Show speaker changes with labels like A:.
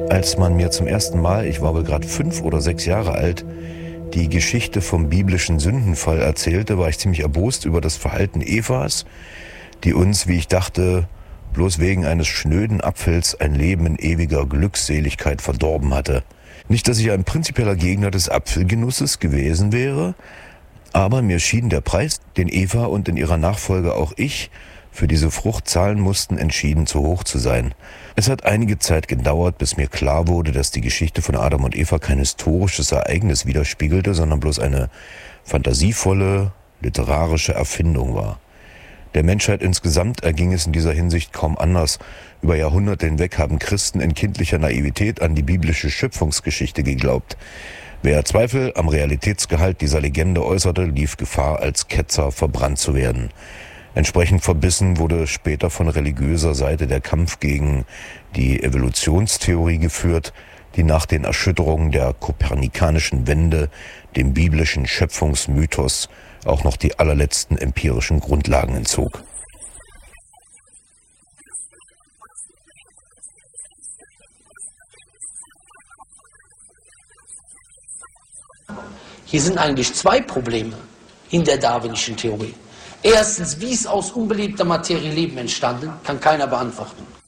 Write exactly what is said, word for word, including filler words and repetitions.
A: Als man mir zum ersten Mal, ich war wohl gerade fünf oder sechs Jahre alt, die Geschichte vom biblischen Sündenfall erzählte, war ich ziemlich erbost über das Verhalten Evas, die uns, wie ich dachte, bloß wegen eines schnöden Apfels ein Leben in ewiger Glückseligkeit verdorben hatte. Nicht, dass ich ein prinzipieller Gegner des Apfelgenusses gewesen wäre, aber mir schien der Preis, den Eva und in ihrer Nachfolge auch ich für diese Frucht zahlen mussten, entschieden zu hoch zu sein. Es hat einige Zeit gedauert, bis mir klar wurde, dass die Geschichte von Adam und Eva kein historisches Ereignis widerspiegelte, sondern bloß eine fantasievolle, literarische Erfindung war. Der Menschheit insgesamt erging es in dieser Hinsicht kaum anders. Über Jahrhunderte hinweg haben Christen in kindlicher Naivität an die biblische Schöpfungsgeschichte geglaubt. Wer Zweifel am Realitätsgehalt dieser Legende äußerte, lief Gefahr, als Ketzer verbrannt zu werden. Entsprechend verbissen wurde später von religiöser Seite der Kampf gegen die Evolutionstheorie geführt, die nach den Erschütterungen der kopernikanischen Wende dem biblischen Schöpfungsmythos auch noch die allerletzten empirischen Grundlagen entzog.
B: Hier sind eigentlich zwei Probleme in der darwinischen Theorie. Erstens, wie ist aus unbelebter Materie Leben entstanden, kann keiner beantworten.